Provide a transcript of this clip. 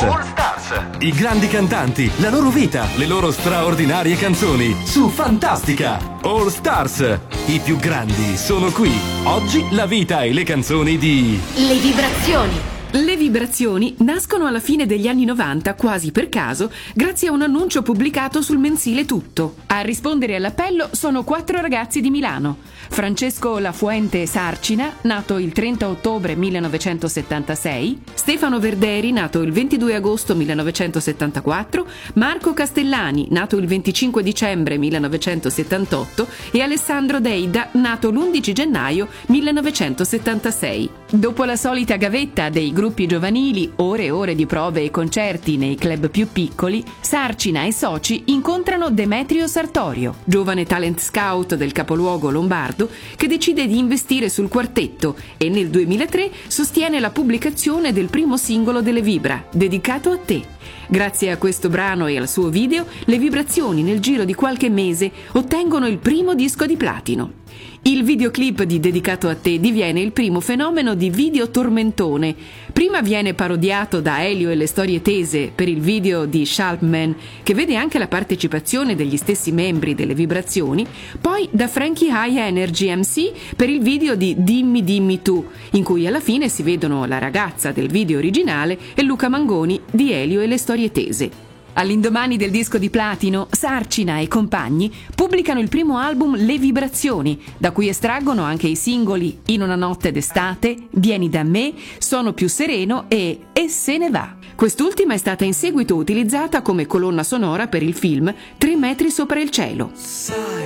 All Stars. I grandi cantanti, la loro vita, le loro straordinarie canzoni su Fantastica. All Stars. I più grandi sono qui. Oggi la vita e le canzoni di Le Vibrazioni. Le Vibrazioni nascono alla fine degli anni 90, quasi per caso, grazie a un annuncio pubblicato sul mensile Tutto. A rispondere all'appello sono 4 ragazzi di Milano. Francesco Lafuente Sarcina, nato il 30 ottobre 1976, Stefano Verderi, nato il 22 agosto 1974, Marco Castellani, nato il 25 dicembre 1978 e Alessandro Deida, nato l'11 gennaio 1976. Dopo la solita gavetta dei gruppi giovanili, ore e ore di prove e concerti nei club più piccoli, Sarcina e soci incontrano Demetrio Sartorio, giovane talent scout del capoluogo lombardo che decide di investire sul quartetto e nel 2003 sostiene la pubblicazione del primo singolo delle Vibra, Dedicato a te. Grazie a questo brano e al suo video, le Vibrazioni nel giro di qualche mese ottengono il primo disco di platino. Il videoclip di Dedicato a te diviene il primo fenomeno di video tormentone. Prima viene parodiato da Elio e le storie tese per il video di Sharpman, che vede anche la partecipazione degli stessi membri delle Vibrazioni, poi da Frankie High Energy MC per il video di Dimmi Dimmi tu, in cui alla fine si vedono la ragazza del video originale e Luca Mangoni di Elio e le storie tese. All'indomani del disco di platino, Sarcina e compagni pubblicano il primo album Le Vibrazioni, da cui estraggono anche i singoli In una notte d'estate, Vieni da me, Sono più sereno e Se ne va. Quest'ultima è stata in seguito utilizzata come colonna sonora per il film 3 metri sopra il cielo.